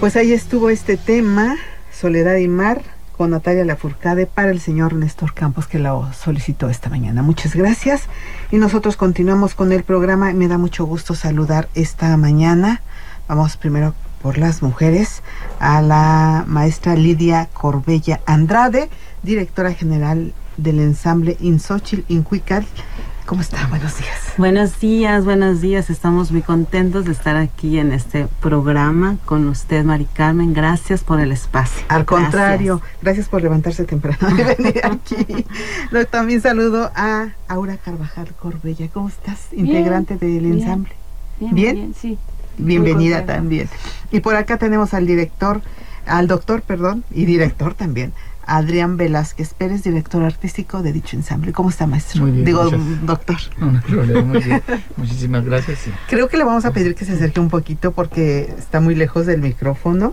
Pues ahí estuvo este tema, Soledad y Mar, con Natalia Lafourcade, para el señor Néstor Campos, que lo solicitó esta mañana. Muchas gracias. Y nosotros continuamos con el programa. Me da mucho gusto saludar esta mañana. Vamos primero por las mujeres, a la maestra Lidia Corbella Andrade, directora general del ensamble Xochitl-Incuical. ¿Cómo está? Buenos días. Buenos días. Estamos muy contentos de estar aquí en este programa con usted, Mari Carmen. Gracias por el espacio. Al contrario, gracias por levantarse temprano y venir aquí. También saludo a Aura Carvajal Corbella. ¿Cómo estás? Integrante del ensamble. Bien, sí. Bienvenida también. Y por acá tenemos al doctor, y director también, Adrián Velázquez Pérez, director artístico de dicho ensamble. ¿Cómo está, maestro? Muy bien, doctor. No, problema, muy bien. Muchísimas gracias. Sí. Creo que le vamos a pedir que se acerque un poquito porque está muy lejos del micrófono.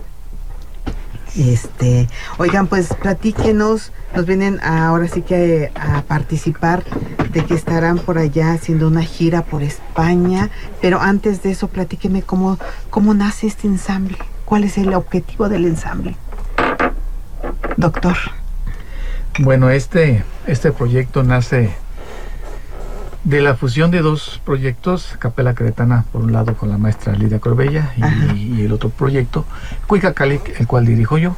Oigan, pues platíquenos, nos vienen ahora sí que a participar de que estarán por allá haciendo una gira por España, pero antes de eso platíqueme cómo nace este ensamble, cuál es el objetivo del ensamble. Doctor. Bueno, este proyecto nace de la fusión de dos proyectos, Capela Queretana por un lado con la maestra Lidia Corbella y el otro proyecto, Cuicacalic, el cual dirijo yo.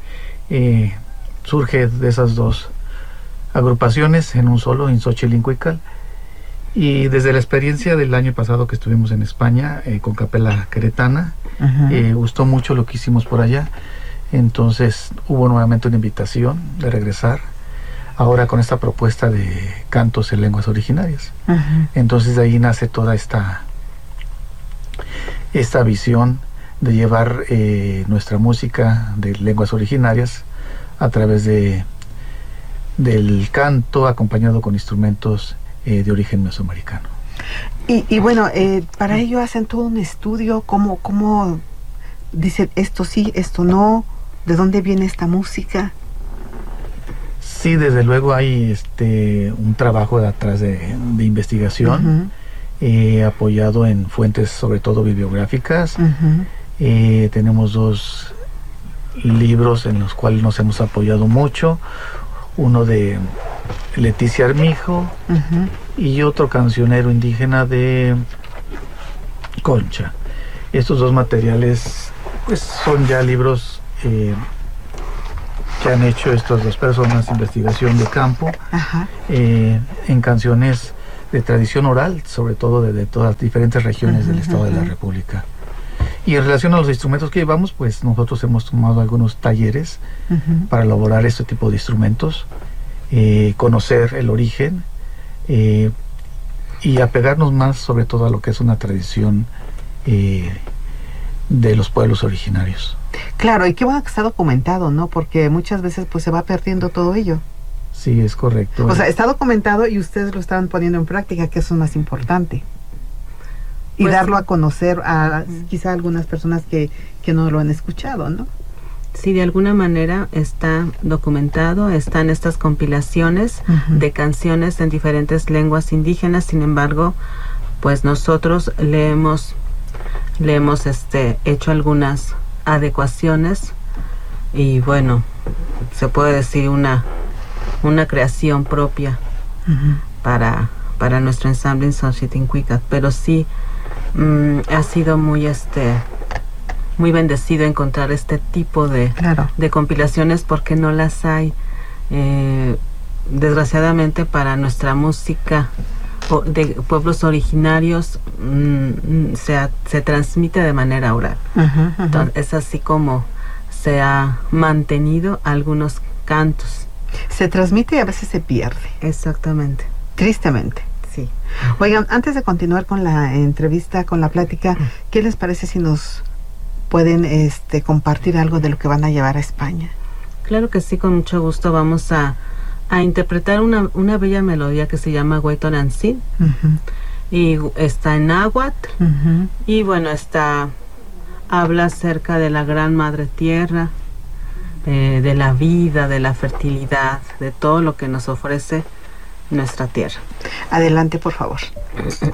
Surge de esas dos agrupaciones en un solo, en Xochitl-Incuical, y desde la experiencia del año pasado que estuvimos en España con Capela Queretana, gustó mucho lo que hicimos por allá. Entonces hubo nuevamente una invitación de regresar, ahora con esta propuesta de cantos en lenguas originarias. Entonces de ahí nace toda esta visión de llevar nuestra música de lenguas originarias a través del canto, acompañado con instrumentos de origen mesoamericano. Y bueno, para ello hacen todo un estudio, cómo dicen esto sí, esto no. ¿De dónde viene esta música? Sí, desde luego hay un trabajo de atrás de investigación, apoyado en fuentes sobre todo bibliográficas. Tenemos dos libros en los cuales nos hemos apoyado mucho, uno de Leticia Armijo y otro cancionero indígena de Concha. Estos dos materiales pues son ya libros que han hecho estas dos personas, investigación de campo, en canciones de tradición oral, sobre todo de todas las diferentes regiones del Estado de la República. Y en relación a los instrumentos que llevamos, pues nosotros hemos tomado algunos talleres para elaborar este tipo de instrumentos, conocer el origen y apegarnos más sobre todo a lo que es una tradición de los pueblos originarios. Claro, y qué bueno que está documentado, ¿no? Porque muchas veces pues se va perdiendo todo ello. Sí, es correcto. O sea, está documentado y ustedes lo están poniendo en práctica, que eso es más importante. Y pues, darlo a conocer a quizá algunas personas que no lo han escuchado, ¿no? Sí, de alguna manera está documentado, están estas compilaciones de canciones en diferentes lenguas indígenas. Sin embargo, pues nosotros le hemos hecho algunas adecuaciones y bueno, se puede decir una creación propia para nuestro ensamble en Xochitl-Incuical, pero sí ha sido muy bendecido encontrar este tipo de compilaciones, porque no las hay desgraciadamente para nuestra música de pueblos originarios. Se transmite de manera oral. Entonces, es así como se ha mantenido algunos cantos. Se transmite y a veces se pierde. Exactamente. Tristemente. Sí. Oigan, antes de continuar con la entrevista, con la plática, ¿qué les parece si nos pueden compartir algo de lo que van a llevar a España? Claro que sí, con mucho gusto. Vamos a interpretar una bella melodía que se llama Huaytonancin, y está en náhuatl, y bueno, habla acerca de la gran madre tierra, de la vida, de la fertilidad, de todo lo que nos ofrece nuestra tierra. Adelante, por favor.